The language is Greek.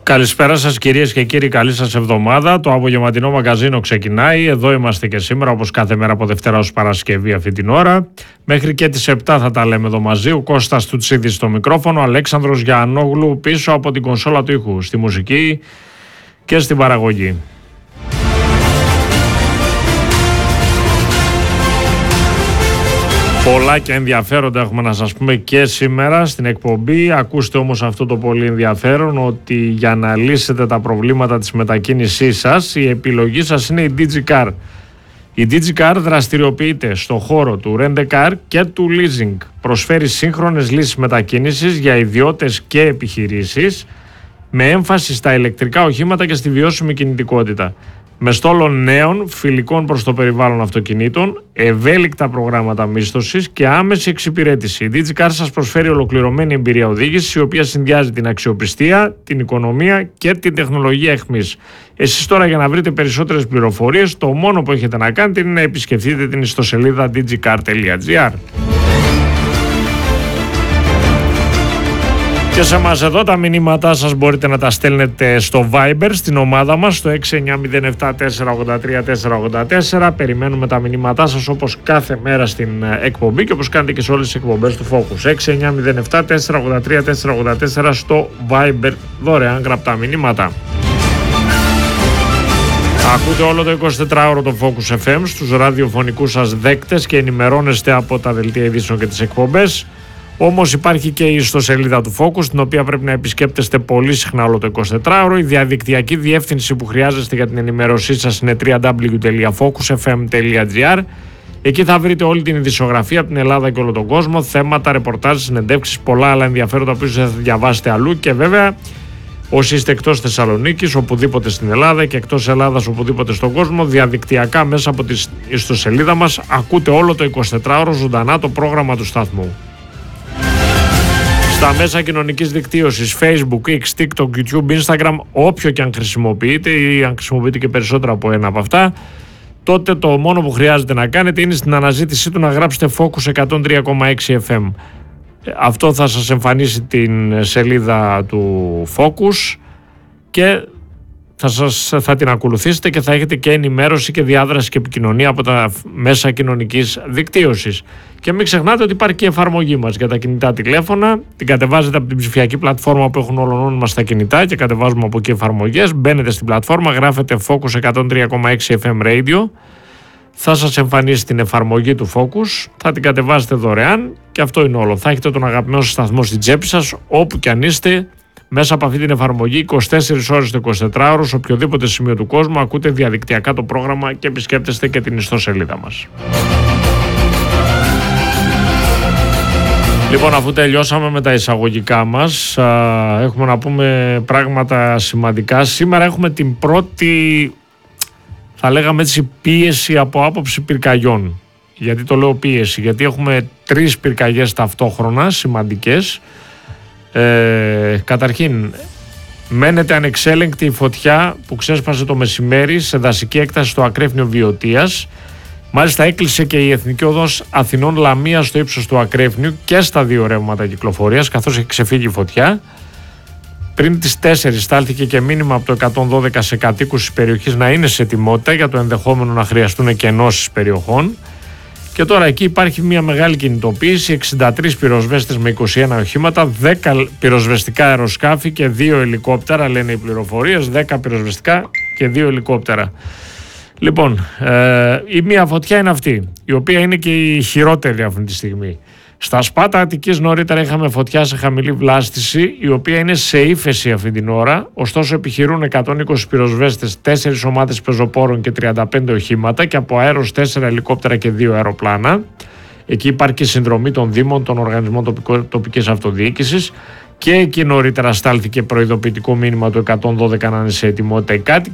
Καλησπέρα σας κυρίες και κύριοι, καλή σας εβδομάδα. Το απογευματινό μαγκαζίνο ξεκινάει. Εδώ είμαστε και σήμερα, όπως κάθε μέρα από Δευτέρα ως Παρασκευή αυτή την ώρα. Μέχρι και τις 7 θα τα λέμε εδώ μαζί. Ο Κώστας Τουτσίδης στο μικρόφωνο, ο Αλέξανδρος Γιαννόγλου πίσω από την κονσόλα του ήχου, στη μουσική και στην παραγωγή. Πολλά και ενδιαφέροντα έχουμε να σας πούμε και σήμερα στην εκπομπή. Ακούστε όμως αυτό το πολύ ενδιαφέρον, ότι για να λύσετε τα προβλήματα της μετακίνησής σας, η επιλογή σας είναι η DigiCar. Η DigiCar δραστηριοποιείται στο χώρο του Rent-A-Car και του Leasing. Προσφέρει σύγχρονες λύσεις μετακίνησης για ιδιώτες και επιχειρήσεις, με έμφαση στα ηλεκτρικά οχήματα και στη βιώσιμη κινητικότητα. Με στόλο νέων, φιλικών προς το περιβάλλον αυτοκινήτων, ευέλικτα προγράμματα μίσθωσης και άμεση εξυπηρέτηση. Η DigiCar σας προσφέρει ολοκληρωμένη εμπειρία οδήγησης, η οποία συνδυάζει την αξιοπιστία, την οικονομία και την τεχνολογία εχμής. Εσείς τώρα, για να βρείτε περισσότερες πληροφορίες, το μόνο που έχετε να κάνετε είναι να επισκεφτείτε την ιστοσελίδα digicar.gr. Και σε εμάς εδώ τα μηνύματά σας μπορείτε να τα στέλνετε στο Viber, στην ομάδα μας, στο 697-483-484. Περιμένουμε τα μηνύματά σας όπως κάθε μέρα στην εκπομπή και όπως κάνετε και σε όλες τις εκπομπές του Focus. 697-483-484 στο Viber, δωρεάν γραπτά μηνύματα. Ακούτε όλο το 24ωρο το Focus FM στους ραδιοφωνικούς σας δέκτες και ενημερώνεστε από τα δελτία ειδήσεων και τις εκπομπές. Όμως υπάρχει και η ιστοσελίδα του Focus, την οποία πρέπει να επισκέπτεστε πολύ συχνά όλο το 24ωρο. Η διαδικτυακή διεύθυνση που χρειάζεστε για την ενημέρωσή σας είναι www.focusfm.gr. Εκεί θα βρείτε όλη την ειδησιογραφία από την Ελλάδα και όλο τον κόσμο, θέματα, ρεπορτάζ, συνεντεύξεις, πολλά άλλα ενδιαφέροντα που θα διαβάσετε αλλού. Και βέβαια, όσοι είστε εκτός Θεσσαλονίκης, οπουδήποτε στην Ελλάδα και εκτός Ελλάδας, οπουδήποτε στον κόσμο, διαδικτυακά μέσα από τη ιστοσελίδα μας ακούτε όλο το 24ωρο ζωντανά το πρόγραμμα του σταθμού. Στα μέσα κοινωνικής δικτύωσης, Facebook, X, TikTok, YouTube, Instagram, όποιο και αν χρησιμοποιείτε ή αν χρησιμοποιείτε και περισσότερα από ένα από αυτά, τότε το μόνο που χρειάζεται να κάνετε είναι στην αναζήτησή του να γράψετε Focus 103,6 FM. Αυτό θα σας εμφανίσει την σελίδα του Focus και θα την ακολουθήσετε και θα έχετε και ενημέρωση και διάδραση και επικοινωνία από τα μέσα κοινωνικής δικτύωσης. Και μην ξεχνάτε ότι υπάρχει και η εφαρμογή μας για τα κινητά τηλέφωνα. Την κατεβάζετε από την ψηφιακή πλατφόρμα που έχουν όλων μας τα κινητά και κατεβάζουμε από εκεί εφαρμογές. Μπαίνετε στην πλατφόρμα, γράφετε Focus 103,6 FM Radio. Θα σας εμφανίσει την εφαρμογή του Focus, θα την κατεβάζετε δωρεάν και αυτό είναι όλο. Θα έχετε τον αγαπημένο σας σταθμό στην τσέπη σας, όπου κι αν είστε. Μέσα από αυτή την εφαρμογή 24 ώρες το 24ωρο, σε οποιοδήποτε σημείο του κόσμου, ακούτε διαδικτυακά το πρόγραμμα και επισκέπτεστε και την ιστοσελίδα μας. Λοιπόν, αφού τελειώσαμε με τα εισαγωγικά μας, έχουμε να πούμε πράγματα σημαντικά. Σήμερα έχουμε την πρώτη, θα λέγαμε έτσι, πίεση από άποψη πυρκαγιών. Γιατί το λέω πίεση? Γιατί έχουμε 3 πυρκαγιές ταυτόχρονα σημαντικές. Καταρχήν, μένεται ανεξέλεγκτη η φωτιά που ξέσπασε το μεσημέρι σε δασική έκταση στο Ακρέφνιο Βιωτίας. Μάλιστα έκλεισε και η Εθνική Οδός Αθηνών Λαμίας στο ύψος του Ακρέφνιου και στα 2 ρεύματα κυκλοφορίας, καθώς έχει ξεφύγει η φωτιά. Πριν τις 4 στάλθηκε και μήνυμα από το 112 σε κατοίκους της περιοχής να είναι σε ετοιμότητα για το ενδεχόμενο να χρειαστούν και ενώσεις περιοχών. Και τώρα εκεί υπάρχει μια μεγάλη κινητοποίηση, 63 πυροσβέστες με 21 οχήματα, 10 πυροσβεστικά αεροσκάφη και 2 ελικόπτερα, λένε οι πληροφορίες, 10 πυροσβεστικά και 2 ελικόπτερα. Λοιπόν, η μία φωτιά είναι αυτή, η οποία είναι και η χειρότερη αυτή τη στιγμή. Στα Σπάτα Αττικής νωρίτερα είχαμε φωτιά σε χαμηλή βλάστηση, η οποία είναι σε ύφεση αυτή την ώρα, ωστόσο επιχειρούν 120 πυροσβέστες, 4 ομάδες πεζοπόρων και 35 οχήματα και από αέρος 4 ελικόπτερα και 2 αεροπλάνα. Εκεί υπάρχει και συνδρομή των Δήμων, των Οργανισμών Τοπικής Αυτοδιοίκησης και εκεί νωρίτερα στάλθηκε προειδοποιητικό μήνυμα του 112 να είναι σε ετοιμότητα οι κάτοικοι.